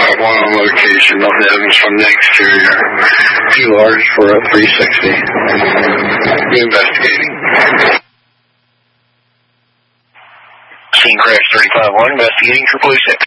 1 on location, nothing happens from the exterior. Too large for a 360. Investigating. Scene crash 35-1, investigating for police 6.